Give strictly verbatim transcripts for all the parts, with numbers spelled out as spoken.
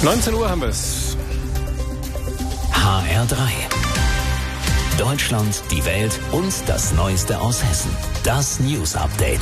neunzehn Uhr haben wir es. H R drei. Deutschland, die Welt und das Neueste aus Hessen. Das News Update.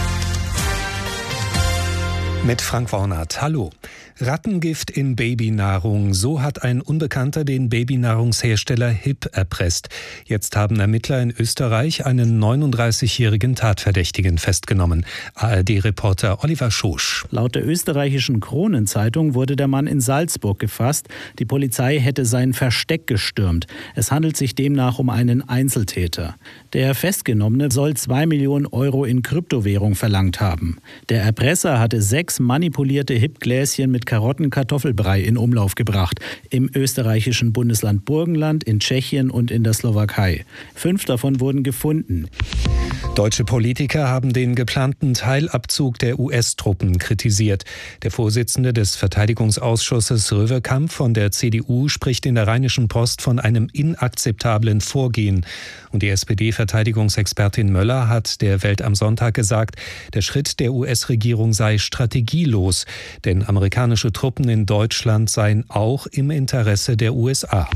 Mit Frank Warnert. Hallo. Rattengift in Babynahrung. So hat ein Unbekannter den Babynahrungshersteller Hip erpresst. Jetzt haben Ermittler in Österreich einen neununddreißigjährigen Tatverdächtigen festgenommen. A R D-Reporter Oliver Schosch. Laut der österreichischen Kronenzeitung wurde der Mann in Salzburg gefasst. Die Polizei hätte sein Versteck gestürmt. Es handelt sich demnach um einen Einzeltäter. Der Festgenommene soll zwei Millionen Euro in Kryptowährung verlangt haben. Der Erpresser hatte sechs manipulierte Hip-Gläschen mit Karotten-Kartoffelbrei in Umlauf gebracht. Im österreichischen Bundesland Burgenland, in Tschechien und in der Slowakei. Fünf davon wurden gefunden. Deutsche Politiker haben den geplanten Teilabzug der U S-Truppen kritisiert. Der Vorsitzende des Verteidigungsausschusses Röwekamp von der C D U spricht in der Rheinischen Post von einem inakzeptablen Vorgehen. Und die S P D-Verteidigungsexpertin Möller hat der Welt am Sonntag gesagt, der Schritt der U S-Regierung sei strategielos, denn amerikanische Truppen in Deutschland seien auch im Interesse der U S A.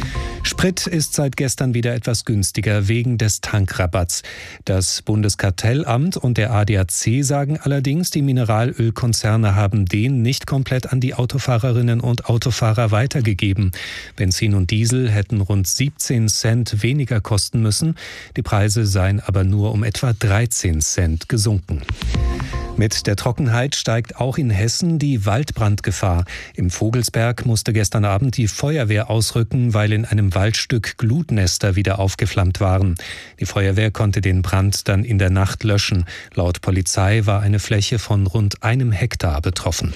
Sprit ist seit gestern wieder etwas günstiger wegen des Tankrabatts. Das Bundeskartellamt und der A D A C sagen allerdings, die Mineralölkonzerne haben den nicht komplett an die Autofahrerinnen und Autofahrer weitergegeben. Benzin und Diesel hätten rund siebzehn Cent weniger kosten müssen. Die Preise seien aber nur um etwa dreizehn Cent gesunken. Mit der Trockenheit steigt auch in Hessen die Waldbrandgefahr. Im Vogelsberg musste gestern Abend die Feuerwehr ausrücken, weil in einem Waldstück Glutnester wieder aufgeflammt waren. Die Feuerwehr konnte den Brand dann in der Nacht löschen. Laut Polizei war eine Fläche von rund einem Hektar betroffen.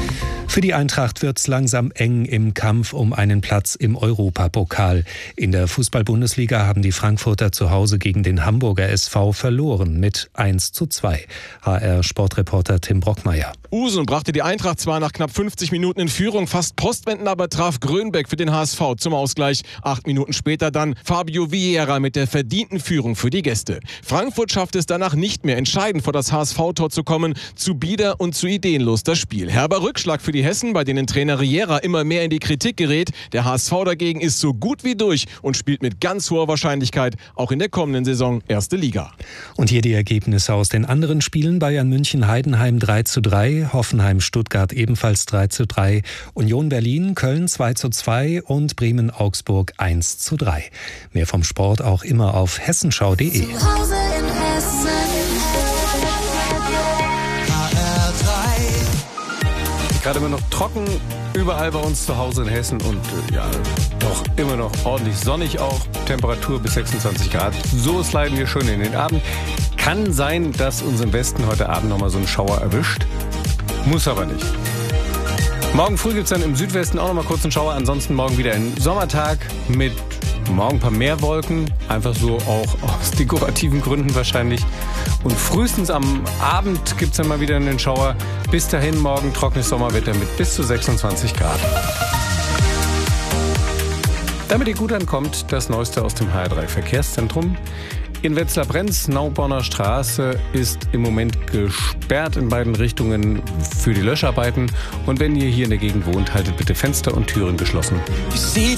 Für die Eintracht wird's langsam eng im Kampf um einen Platz im Europapokal. In der Fußball-Bundesliga haben die Frankfurter zu Hause gegen den Hamburger S V verloren mit eins zu zwei. H R-Sportreporter Tim Brockmeier. Usun brachte die Eintracht zwar nach knapp fünfzig Minuten in Führung, fast postwendend aber traf Grönbeck für den H S V zum Ausgleich. Acht Minuten später dann Fabio Vieira mit der verdienten Führung für die Gäste. Frankfurt schaffte es danach nicht mehr, entscheidend vor das H S V-Tor zu kommen. Zu bieder und zu ideenlos das Spiel. Herber Rückschlag für die Hessen, bei denen Trainer Riera immer mehr in die Kritik gerät. Der H S V dagegen ist so gut wie durch und spielt mit ganz hoher Wahrscheinlichkeit auch in der kommenden Saison erste Liga. Und hier die Ergebnisse aus den anderen Spielen. Bayern München Heidenheim drei zu drei, Hoffenheim Stuttgart ebenfalls drei zu drei, Union Berlin Köln zwei zu zwei und Bremen Augsburg eins zu drei. Mehr vom Sport auch immer auf hessenschau punkt de. Gerade immer noch trocken überall bei uns zu Hause in Hessen und äh, ja, doch immer noch ordentlich sonnig auch. Temperatur bis sechsundzwanzig Grad. So sliden wir schön in den Abend. Kann sein, dass uns im Westen heute Abend nochmal so ein Schauer erwischt. Muss aber nicht. Morgen früh gibt es dann im Südwesten auch nochmal kurz einen Schauer. Ansonsten morgen wieder ein Sommertag mit morgen ein paar mehr Wolken. Einfach so auch aus dekorativen Gründen wahrscheinlich. Und frühestens am Abend gibt es dann mal wieder einen Schauer. Bis dahin morgen trockenes Sommerwetter mit bis zu sechsundzwanzig Grad. Damit ihr gut ankommt, das Neueste aus dem H R drei Verkehrszentrum. In Wetzlar-Brenz, Nauborner Straße, ist im Moment gesperrt in beiden Richtungen für die Löscharbeiten. Und wenn ihr hier in der Gegend wohnt, haltet bitte Fenster und Türen geschlossen.